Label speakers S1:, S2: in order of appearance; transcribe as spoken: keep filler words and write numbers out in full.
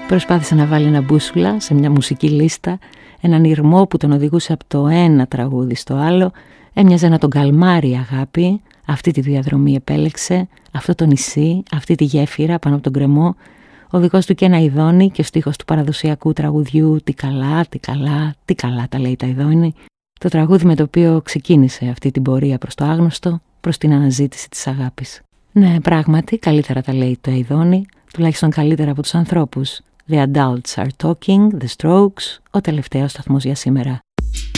S1: Προσπάθησε να βάλει ένα μπούσουλα σε μια μουσική λίστα, έναν ηρμό που τον οδηγούσε από το ένα τραγούδι στο άλλο. Έμοιαζε να τον καλμάρει η αγάπη. Αυτή τη διαδρομή επέλεξε, αυτό το νησί, αυτή τη γέφυρα πάνω από τον κρεμό. Ο δικός του και ένα ειδόνι και ο στίχος του παραδοσιακού τραγουδιού «Τι καλά, τι καλά, τι καλά τα λέει τα ειδόνι». Το τραγούδι με το οποίο ξεκίνησε αυτή την πορεία προς το άγνωστο, προς την αναζήτηση της αγάπης. Ναι, πράγματι, καλύτερα τα λέει το ειδόνι, τουλάχιστον καλύτερα από τους ανθρώπους. The adults are talking, the strokes, ο τελευταίος σταθμός για σήμερα.